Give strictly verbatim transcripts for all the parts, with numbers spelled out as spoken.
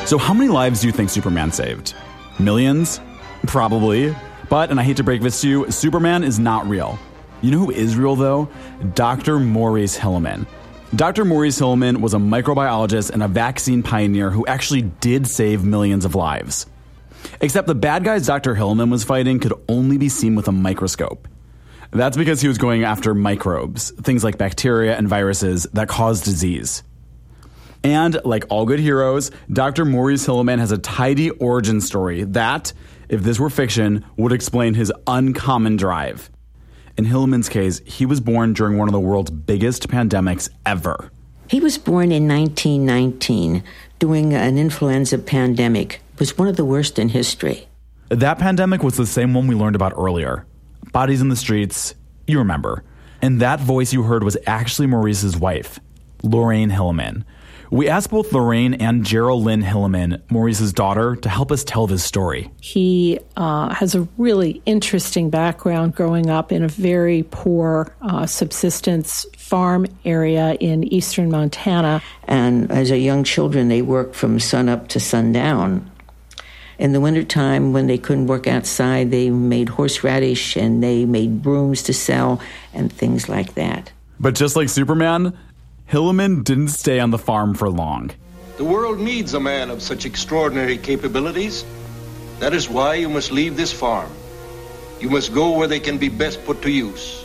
So how many lives do you think Superman saved? Millions? Probably. But, and I hate to break this to you, Superman is not real. You know who is real, though? Doctor Maurice Hilleman. Doctor Maurice Hilleman was a microbiologist and a vaccine pioneer who actually did save millions of lives. Except the bad guys Doctor Hilleman was fighting could only be seen with a microscope. That's because he was going after microbes, things like bacteria and viruses that cause disease. And like all good heroes, Doctor Maurice Hilleman has a tidy origin story that, if this were fiction, would explain his uncommon drive. In Hilleman's case, he was born during one of the world's biggest pandemics ever. He was born in nineteen nineteen during an influenza pandemic. It was one of the worst in history. That pandemic was the same one we learned about earlier. Bodies in the streets, you remember. And that voice you heard was actually Maurice's wife, Lorraine Hilleman. We asked both Lorraine and Gerald Lynn Hilleman, Maurice's daughter, to help us tell this story. He uh, has a really interesting background growing up in a very poor uh, subsistence farm area in eastern Montana. And as a young children, they worked from sunup to sundown. In the wintertime, when they couldn't work outside, they made horseradish and they made brooms to sell and things like that. But just like Superman, Hilleman didn't stay on the farm for long. The world needs a man of such extraordinary capabilities. That is why you must leave this farm. You must go where they can be best put to use.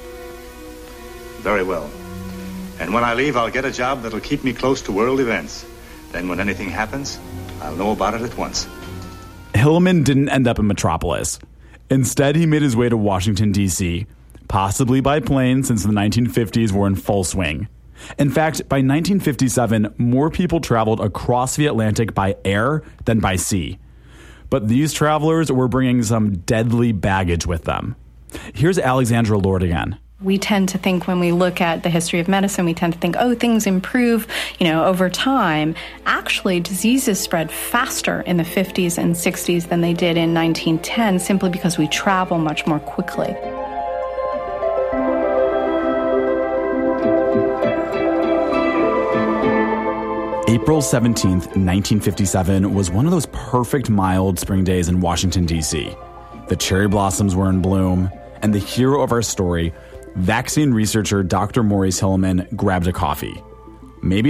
Very well. And when I leave, I'll get a job that'll keep me close to world events. Then when anything happens, I'll know about it at once. Hilleman didn't end up in Metropolis. Instead, he made his way to Washington, D C, possibly by plane since the nineteen fifties were in full swing. In fact, by nineteen fifty-seven, more people traveled across the Atlantic by air than by sea. But these travelers were bringing some deadly baggage with them. Here's Alexandra Lord again. We tend to think when we look at the history of medicine, we tend to think, oh, things improve, you know, over time. Actually, diseases spread faster in the fifties and sixties than they did in nineteen ten, simply because we travel much more quickly. April seventeenth, nineteen fifty-seven was one of those perfect mild spring days in Washington, D C. The cherry blossoms were in bloom, and the hero of our story, vaccine researcher Doctor Maurice Hilleman, grabbed a coffee. Maybe